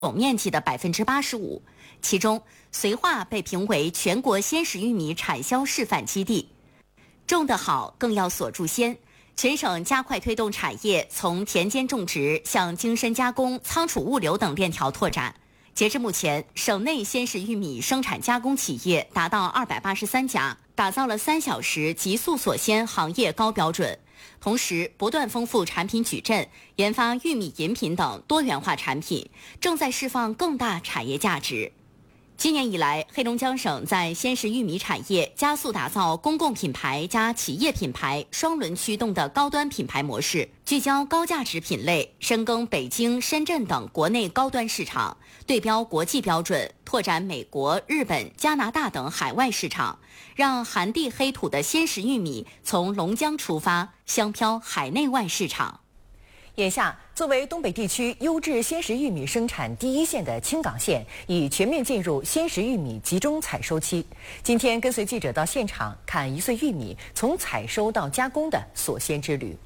总面积的85%，其中绥化被评为全国鲜食玉米产销示范基地。种得好，更要锁住鲜。全省加快推动产业从田间种植向精深加工、仓储物流等链条拓展。截至目前，省内鲜食玉米生产加工企业达到283家，打造了3小时急速锁鲜行业高标准。同时，不断丰富产品矩阵，研发玉米饮品等多元化产品，正在释放更大产业价值。今年以来，黑龙江省在鲜食玉米产业加速打造公共品牌加企业品牌双轮驱动的高端品牌模式，聚焦高价值品类，深耕北京、深圳等国内高端市场，对标国际标准，拓展美国、日本、加拿大等海外市场，让含地黑土的鲜食玉米从龙江出发，香飘海内外市场。 眼下，作为东北地区优质鲜食玉米生产第一线的青冈县，已全面进入鲜食玉米集中采收期。今天跟随记者到现场看1岁玉米从采收到加工的锁鲜之旅。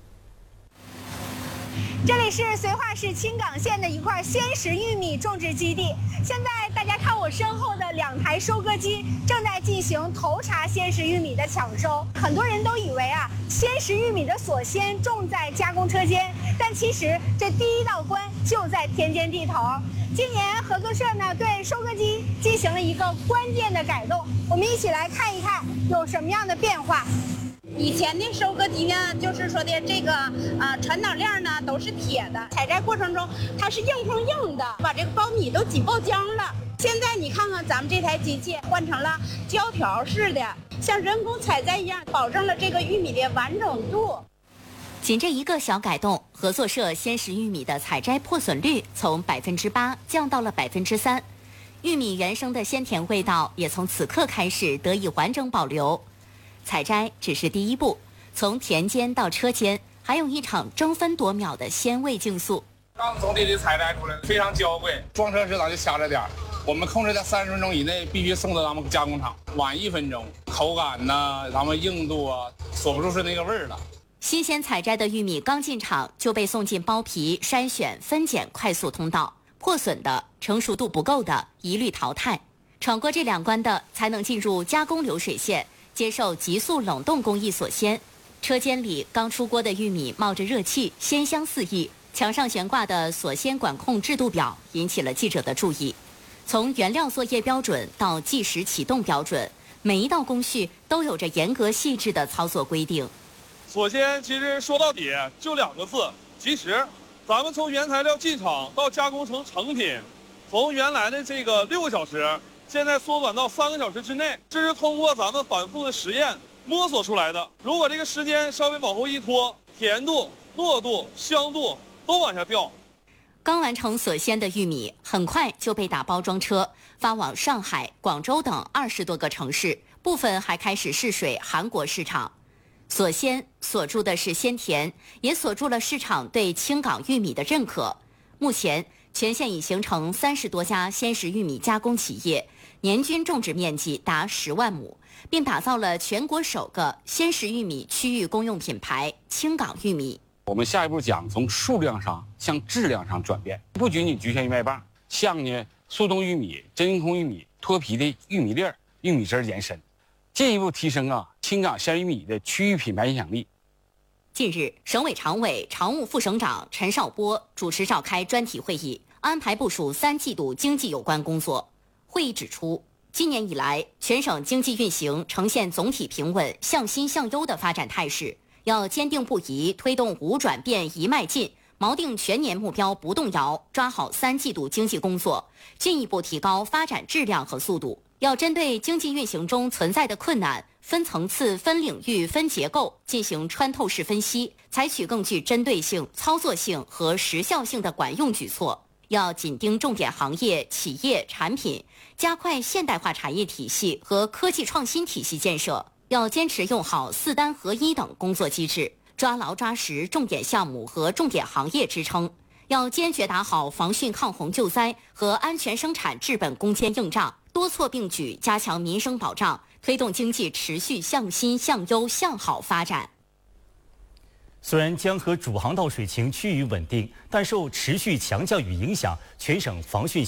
这里是绥化市青冈县的一块鲜食玉米种植基地。现在大家看我身后的2台收割机正在进行头茬鲜食玉米的抢收。很多人都以为鲜食玉米的锁鲜重在加工车间，但其实这第一道关就在田间地头。今年合作社呢对收割机进行了一个关键的改动，我们一起来看一看有什么样的变化。 以前的收割机呢，就是说的这个传导链呢都是铁的，采摘过程中它是硬碰硬的，把这个苞米都挤爆浆了。现在你看看咱们这台机器换成了胶条式的，像人工采摘一样，保证了这个玉米的完整度。 仅这一个小改动，合作社鲜食玉米的采摘破损率从8%降到了3%，玉米原生的鲜甜味道也从此刻开始得以完整保留。采摘只是第一步，从田间到车间，还有一场争分夺秒的鲜味竞速。 刚从地里采摘出来，非常娇贵。装车时咱就掐着点儿，我们控制在30分钟以内，必须送到咱们加工厂。晚1分钟，口感呐，咱们硬度锁不住是那个味儿了。 新鲜采摘的玉米刚进厂就被送进包皮筛选分拣快速通道，破损的、成熟度不够的一律淘汰，闯过这2关的才能进入加工流水线，接受急速冷冻工艺锁鲜。车间里刚出锅的玉米冒着热气，鲜香四溢。墙上悬挂的锁鲜管控制度表引起了记者的注意。从原料作业标准到计时启动标准，每一道工序都有着严格细致的操作规定。 锁鲜其实说到底就2个字：及时。咱们从原材料进厂到加工成成品，从原来的这个6个小时，现在缩短到3个小时之内，这是通过咱们反复的实验摸索出来的。如果这个时间稍微往后一拖，甜度、糯度、香度都往下掉。 刚完成锁鲜的玉米很快就被打包装车发往上海、广州等20多个城市，部分还开始试水韩国市场。锁鲜锁住的是鲜甜，也锁住了市场对青冈玉米的认可。目前全县已形成30多家鲜食玉米加工企业，年均种植面积达10万亩，并打造了全国首个鲜食玉米区域公用品牌青冈玉米。 我们下一步讲从数量上向质量上转变，不仅仅局限于麦棒，向呢速冻玉米、真空玉米、脱皮的玉米粒儿、玉米汁延伸，进一步提升青冈鲜玉米的区域品牌影响力。 近日，省委常委、常务副省长陈少波主持召开专题会议，安排部署3季度经济有关工作。会议指出，今年以来，全省经济运行呈现总体平稳、向新向优的发展态势，要坚定不移推动5转变1迈进，锚定全年目标不动摇，抓好3季度经济工作，进一步提高发展质量和速度。要针对经济运行中存在的困难，分层次、分领域、分结构进行穿透式分析，采取更具针对性、操作性和时效性的管用举措。要紧盯重点行业、企业、产品，加快现代化产业体系和科技创新体系建设。要坚持用好4单合一等工作机制，抓牢抓实重点项目和重点行业支撑。要坚决打好防汛抗洪救灾和安全生产治本攻坚硬仗，多措并举加强民生保障，推动经济持续向新向优向好发展。 虽然江河主航道水情趋于稳定，但受持续强降雨影响，全省防汛